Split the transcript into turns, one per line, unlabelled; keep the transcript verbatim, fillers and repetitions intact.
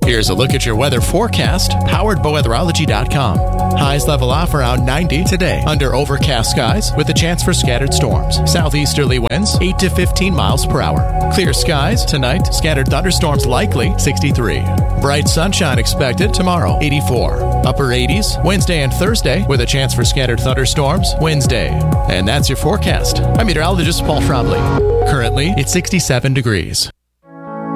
Here's a look at your weather forecast, powered by weatherology dot com. Highs level off around ninety today, under overcast skies with a chance for scattered storms. Southeasterly winds eight to fifteen miles per hour. Clear skies tonight, scattered thunderstorms likely, sixty-three. Bright sunshine expected tomorrow, eighty-four. Upper eighties Wednesday and Thursday with a chance for scattered thunderstorms Wednesday. And that's your forecast. I'm meteorologist Paul Trombley. Currently, it's sixty-seven degrees.